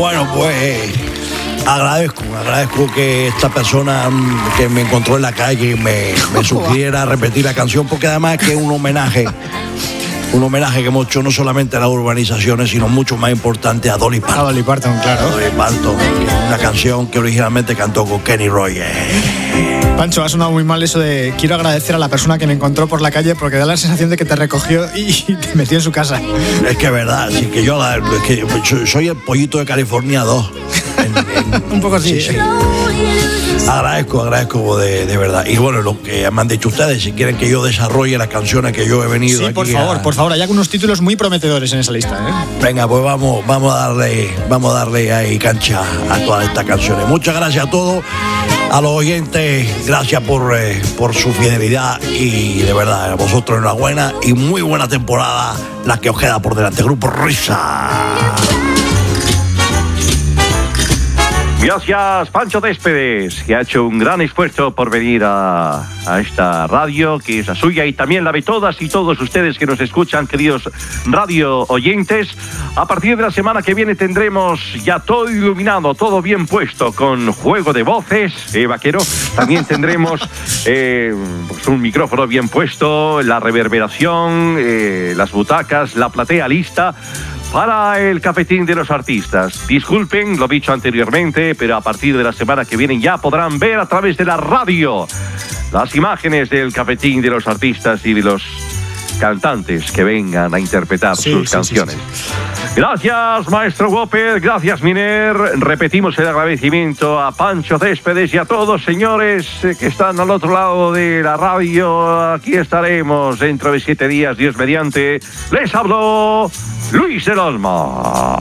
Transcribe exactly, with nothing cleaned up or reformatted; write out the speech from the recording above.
Bueno, pues agradezco, agradezco que esta persona que me encontró en la calle me, me sugiriera repetir la canción, porque además es que es un homenaje, un homenaje que hemos hecho no solamente a las urbanizaciones, sino mucho más importante a Dolly Parton. A Dolly Parton, claro. A Dolly Parton, una canción que originalmente cantó con Kenny Rogers. Pancho, ha sonado muy mal eso de quiero agradecer a la persona que me encontró por la calle, porque da la sensación de que te recogió y te metió en su casa. Es que es verdad, sí, que yo la, es que soy el pollito de California dos. En, en, un poco así. Sí, sí. Agradezco, agradezco de, de verdad. Y bueno, lo que me han dicho ustedes, si quieren que yo desarrolle las canciones que yo he venido sí, aquí. por favor, a... por favor, hay algunos títulos muy prometedores en esa lista, ¿eh? Venga, pues vamos, vamos a darle, vamos a darle ahí cancha a todas estas canciones. Muchas gracias a todos, a los oyentes, gracias por, eh, por su fidelidad y de verdad, a vosotros enhorabuena y muy buena temporada la que os queda por delante. Grupo Risa. Gracias, Pancho Céspedes, que ha hecho un gran esfuerzo por venir a, a esta radio, que es la suya y también la de todas y todos ustedes que nos escuchan, queridos radio oyentes. A partir de la semana que viene tendremos ya todo iluminado, todo bien puesto, con juego de voces, eh, vaquero. También tendremos eh, pues un micrófono bien puesto, la reverberación, eh, las butacas, la platea lista para el cafetín de los artistas. Disculpen, lo he dicho anteriormente, pero a partir de la semana que viene ya podrán ver a través de la radio las imágenes del cafetín de los artistas y de los cantantes que vengan a interpretar sí, sus sí, canciones. Sí, sí. Gracias, maestro Whopper, gracias, Miner. Repetimos el agradecimiento a Pancho Céspedes y a todos, señores, que están al otro lado de la radio. Aquí estaremos dentro de siete días, Dios mediante. Les habló Luis del Olmo.